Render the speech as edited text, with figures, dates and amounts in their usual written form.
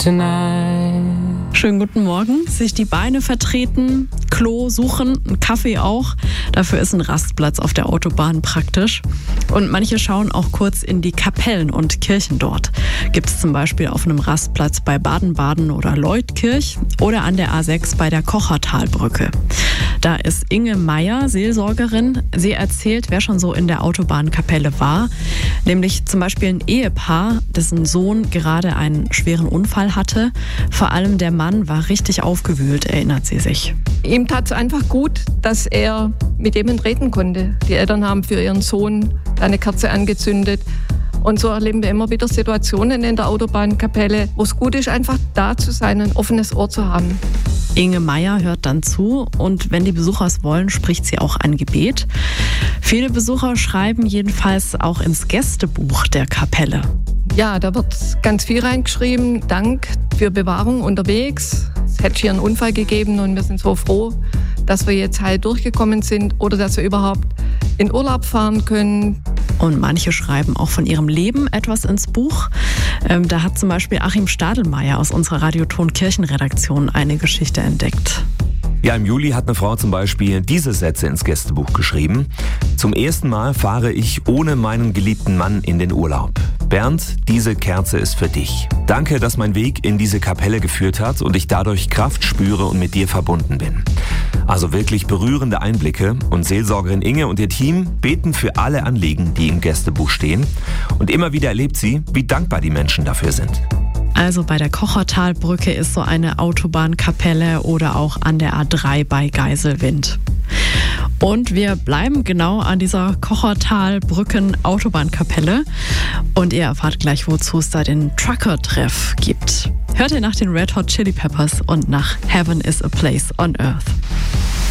tonight. Schönen guten Morgen. Sich die Beine vertreten, Klo suchen, einen Kaffee auch. Dafür ist ein Rastplatz auf der Autobahn praktisch. Und manche schauen auch kurz in die Kapellen und Kirchen dort. Gibt es zum Beispiel auf einem Rastplatz bei Baden-Baden oder Leutkirch oder an der A6 bei der Kochertalbrücke. Da ist Inge Meyer, Seelsorgerin. Sie erzählt, wer schon so in der Autobahnkapelle war. Nämlich zum Beispiel ein Ehepaar, dessen Sohn gerade einen schweren Unfall hatte. Vor allem der Mann war richtig aufgewühlt, erinnert sie sich. Ihm tat es einfach gut, dass er mit jemandem reden konnte. Die Eltern haben für ihren Sohn eine Kerze angezündet. Und so erleben wir immer wieder Situationen in der Autobahnkapelle, wo es gut ist, einfach da zu sein, ein offenes Ohr zu haben. Inge Meyer hört dann zu und wenn die Besucher es wollen, spricht sie auch ein Gebet. Viele Besucher schreiben jedenfalls auch ins Gästebuch der Kapelle. Ja, da wird ganz viel reingeschrieben. Dank für Bewahrung unterwegs. Es hätte hier einen Unfall gegeben und wir sind so froh, dass wir jetzt heil durchgekommen sind oder dass wir überhaupt in Urlaub fahren können. Und manche schreiben auch von ihrem Leben etwas ins Buch. Da hat zum Beispiel Achim Stadelmeier aus unserer Radioton-Kirchenredaktion eine Geschichte entdeckt. Ja, im Juli hat eine Frau zum Beispiel diese Sätze ins Gästebuch geschrieben. Zum ersten Mal fahre ich ohne meinen geliebten Mann in den Urlaub. Bernd, diese Kerze ist für dich. Danke, dass mein Weg in diese Kapelle geführt hat und ich dadurch Kraft spüre und mit dir verbunden bin. Also wirklich berührende Einblicke und Seelsorgerin Inge und ihr Team beten für alle Anliegen, die im Gästebuch stehen. Und immer wieder erlebt sie, wie dankbar die Menschen dafür sind. Also bei der Kochertalbrücke ist so eine Autobahnkapelle oder auch an der A3 bei Geiselwind. Und wir bleiben genau an dieser Kochertalbrücken-Autobahnkapelle. Und ihr erfahrt gleich, wozu es da den Trucker-Treff gibt. Hört ihr nach den Red Hot Chili Peppers und nach Heaven is a Place on Earth.